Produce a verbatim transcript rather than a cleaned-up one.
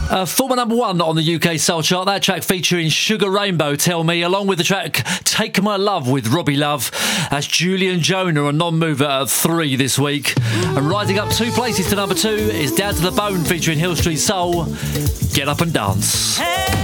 Uh, former number one on the U K Soul Chart. That track featuring Sugar Rainbow, Tell Me, along with the track Take My Love with Robbie Love. That's Julian Jonah, a non-mover at three this week. And rising up two places to number two is Down to the Bone featuring Hill Street Soul. Get Up and Dance. Hey.